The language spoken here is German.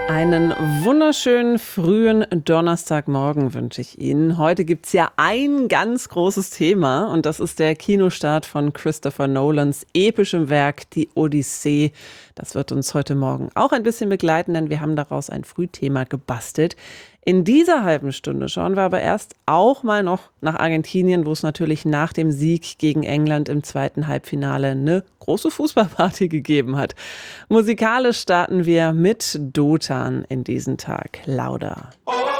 Einen wunderschönen frühen Donnerstagmorgen wünsche ich Ihnen. Heute gibt es ja ein ganz großes Thema und das ist der Kinostart von Christopher Nolans epischem Werk Die Odyssee. Das wird uns heute Morgen auch ein bisschen begleiten, denn wir haben daraus ein Frühthema gebastelt. In dieser halben Stunde schauen wir aber erst auch mal noch nach Argentinien, wo es natürlich nach dem Sieg gegen England im zweiten Halbfinale eine große Fußballparty gegeben hat. Musikalisch starten wir mit Dotan in diesen Tag. Lauda.